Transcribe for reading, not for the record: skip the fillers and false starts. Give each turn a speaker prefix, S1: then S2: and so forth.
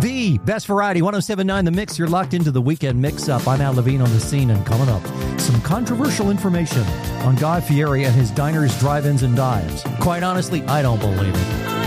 S1: The best variety, 107.9 The Mix. You're locked into the weekend mix-up. I'm Al Levine on the scene, and coming up, some controversial information on Guy Fieri and his diners, drive-ins, and dives. Quite honestly, I don't believe it.